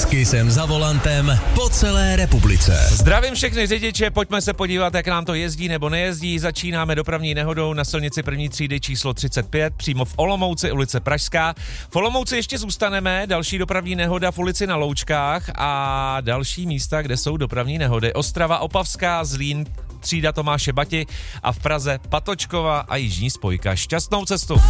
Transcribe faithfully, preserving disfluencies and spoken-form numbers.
S Kissem za volantem po celé republice. Zdravím všechny řidiče, pojďme se podívat, jak nám to jezdí nebo nejezdí. Začínáme dopravní nehodou na silnici první třídy číslo třicet pět, přímo v Olomouci, ulice Pražská. V Olomouci ještě zůstaneme, další dopravní nehoda v ulici Na Loučkách a další místa, kde jsou dopravní nehody. Ostrava, Opavská, Zlín, třída Tomáše Bati a v Praze Patočkova a jižní spojka. Šťastnou cestu.